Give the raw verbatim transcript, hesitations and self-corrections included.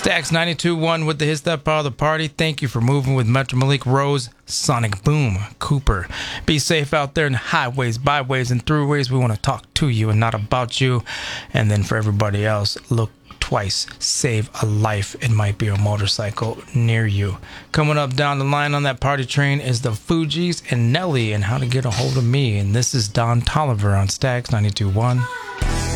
Stax ninety-two point one with the hits that part of the party. Thank you for moving with Metro Malik Rose, Sonic Boom, Cooper. Be safe out there in highways, byways, and throughways. We want to talk to you and not about you. And then for everybody else, look twice. Save a life. It might be a motorcycle near you. Coming up down the line on that party train is the Fugees and Nelly and How to Get a Hold of Me. And this is Don Tolliver on Stax ninety-two point one.